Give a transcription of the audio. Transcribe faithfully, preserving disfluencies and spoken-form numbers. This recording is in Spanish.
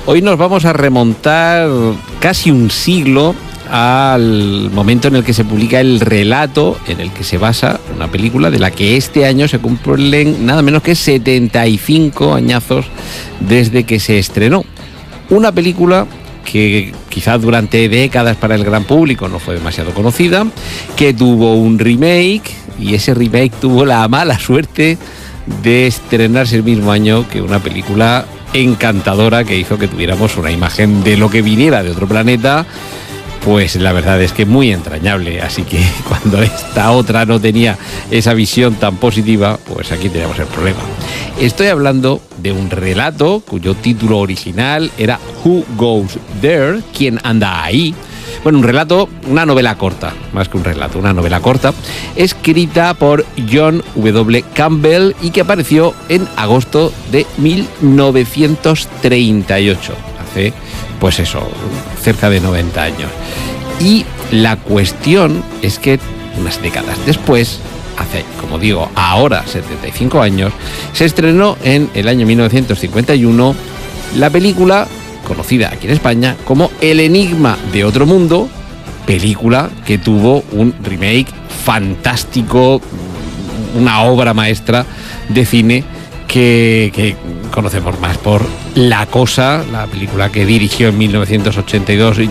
Hoy nos vamos a remontar casi un siglo al momento en el que se publica el relato en el que se basa una película de la que este año se cumplen nada menos que setenta y cinco añazos desde que se estrenó. Una película que quizás durante décadas para el gran público no fue demasiado conocida, que tuvo un remake y ese remake tuvo la mala suerte de estrenarse el mismo año que una película encantadora que hizo que tuviéramos una imagen de lo que viniera de otro planeta, pues la verdad es que muy entrañable. Así que cuando esta otra no tenía esa visión tan positiva, pues aquí teníamos el problema. Estoy hablando de un relato cuyo título original era Who Goes There? ¿Quién anda ahí? Bueno, un relato, una novela corta, más que un relato, una novela corta, escrita por John W. Campbell y que apareció en agosto de mil novecientos treinta y ocho, hace, pues eso, cerca de noventa años. Y la cuestión es que unas décadas después, hace, como digo, ahora setenta y cinco años, se estrenó en el año mil novecientos cincuenta y uno la película conocida aquí en España como El enigma de otro mundo, película que tuvo un remake fantástico, una obra maestra de cine que, que conocemos más por La Cosa, la película que dirigió en mil novecientos ochenta y dos